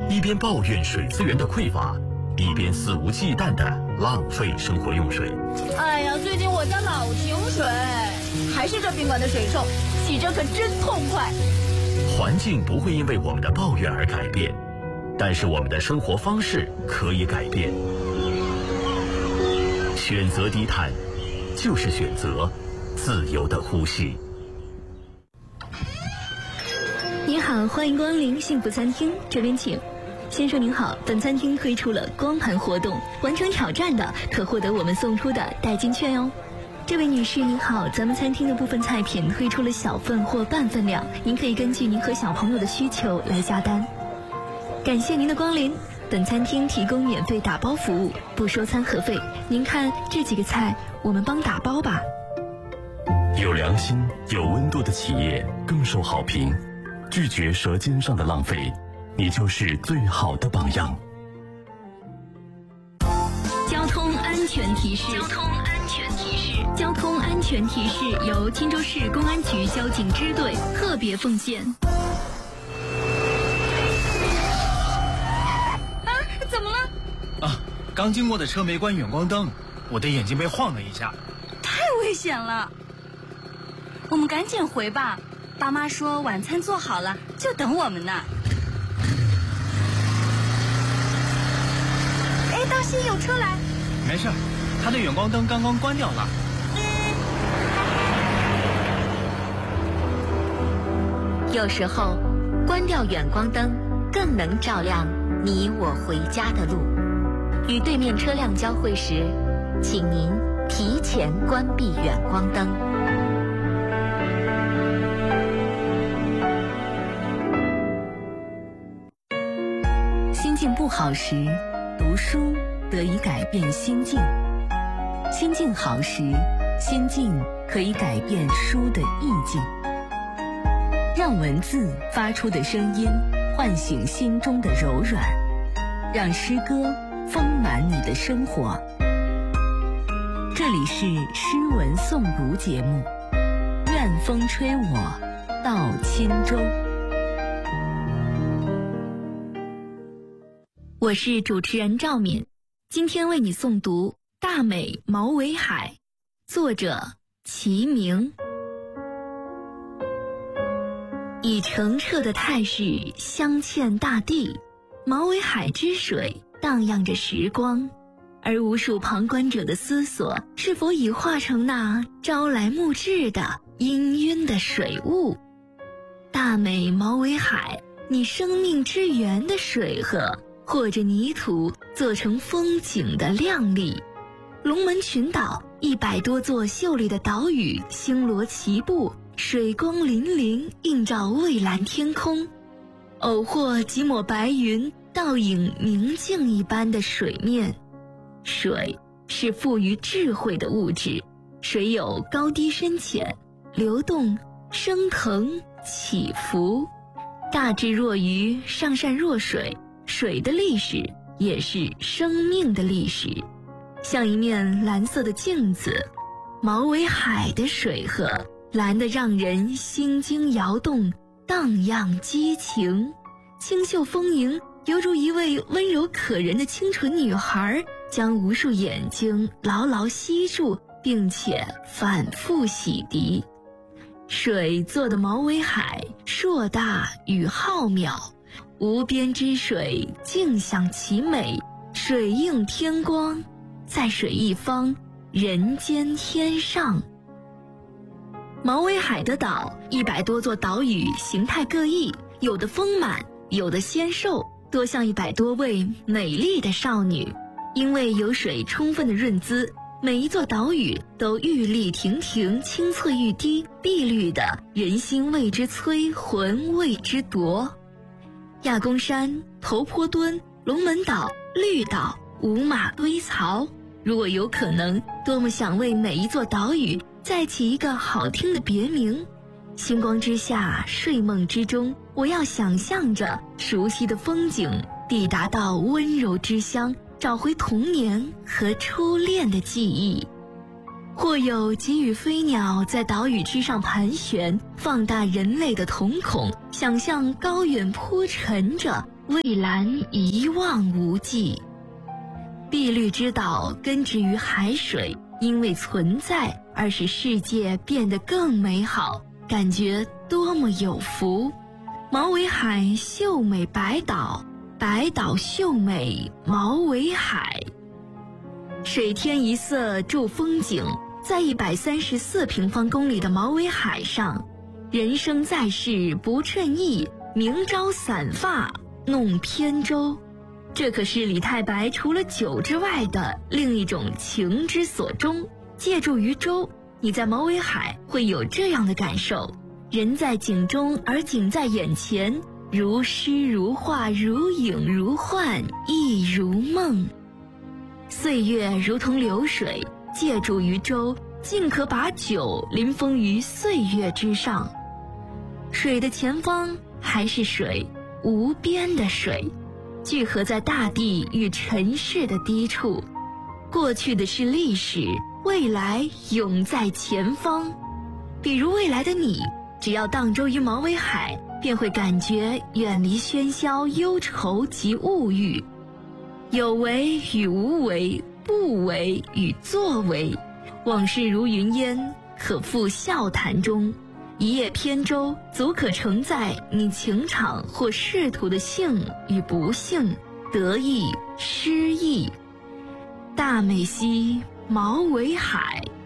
一边抱怨水资源的匮乏，一边肆无忌惮地浪费生活用水。 哎呀，最近我家老停水，还是这宾馆的水臭，洗着可真痛快。 环境不会因为我们的抱怨而改变，但是我们的生活方式可以改变。选择低碳，就是选择自由的呼吸。 您好，欢迎光临幸福餐厅，这边请。先生您好，本餐厅推出了光盘活动，完成挑战的可获得我们送出的代金券哟。这位女士您好，咱们餐厅的部分菜品推出了小份或半份量，您可以根据您和小朋友的需求来下单。感谢您的光临，本餐厅提供免费打包服务，不收餐盒费。您看这几个菜，我们帮打包吧。 有良心、有温度的企业更受好评。拒绝舌尖上的浪费，你就是最好的榜样。 交通安全提示。交通安全提示由钦州市公安局交警支队特别奉献。 怎么了？ 刚经过的车没关远光灯，我的眼睛被晃了一下。 太危险了，我们赶紧回吧。爸妈说晚餐做好了，就等我们呢。哎，当心有车来！ 没事，他的远光灯刚刚关掉了。 有时候，关掉远光灯更能照亮你我回家的路。与对面车辆交汇时，请您提前关闭远光灯。 心境不好时，读书得以改变心境；心境好时，心境可以改变书的意境。让文字发出的声音唤醒心中的柔软，让诗歌丰满你的生活。这里是诗文诵读节目，愿风吹我到钦州。我是主持人赵敏，今天为你诵读《大美毛维海》，作者齐明。以澄澈的态势镶嵌大地，毛维海之水荡漾着时光，而无数旁观者的思索是否已化成那朝来暮至的氤氲的水雾。大美毛维海，你生命之源的水河或者泥土做成风景的亮丽。龙门群岛100多座秀丽的岛屿星罗棋布，水光粼粼映照蔚蓝天空，偶或几抹白云倒影明镜一般的水面。水是富于智慧的物质，水有高低深浅、流动、升腾、起伏，大智若愚，上善若水。水的历史也是生命的历史，像一面蓝色的镜子。毛维海的水河蓝得让人心惊摇动，荡漾激情，清秀丰盈，犹如一位温柔可人的清纯女孩，将无数眼睛牢牢吸住，并且反复洗涤。水做的毛维海硕大与浩渺，无边之水尽享其美，水映天光，在水一方，人间天上。毛维海的岛100多座岛屿形态各异，有的丰满，有的纤瘦，多像100多位美丽的少女。因为有水充分的润滋，每一座岛屿都玉立亭亭，清澈欲滴，碧绿的人心为之催，魂为之夺。亚公山、头坡墩、龙门岛、绿岛、五马堆槽，如果有可能，多么想为每一座岛屿再起一个好听的别名。星光之下，睡梦之中，我要想象着熟悉的风景，抵达到温柔之乡，找回童年和初恋的记忆。或有几羽飞鸟在岛屿之上盘旋，放大人类的瞳孔，想象高远铺陈着蔚蓝一望无际。碧绿之岛根植于海水，因为存在而使世界变得更美好，感觉多么有福。毛尾海秀美白岛，白岛秀美毛尾海。水天一色筑风景，在134平方公里的毛尾海上，人生在世不称意，明朝散发弄扁舟。这可是李太白除了酒之外的另一种情之所钟。借助渔舟，你在毛尾海会有这样的感受：人在景中，而景在眼前，如诗如画，如影如幻，亦如梦。岁月如同流水，借助渔舟，尽可把酒临封于岁月之上。水的前方还是水，无边的水，聚合在大地与尘世的低处。过去的是历史，未来永在前方。比如未来的你，只要荡舟于毛尾海，便会感觉远离喧嚣、忧愁及物欲。有为与无为，不为与作为，往事如云烟，可付笑谈中。一叶扁舟，足可承载你情场或仕途的幸与不幸，得意失意。大美兮毛尾海。